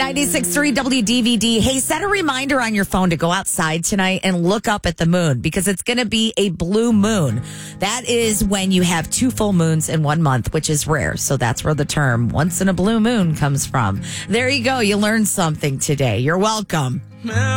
96.3 WDVD. Hey, set a reminder on your phone to go outside tonight and look up at the moon because it's going to be a blue moon. That is when you have 2 full moons in 1 month, which is rare. So that's where the term once in a blue moon comes from. There you go. You learned something today. You're welcome.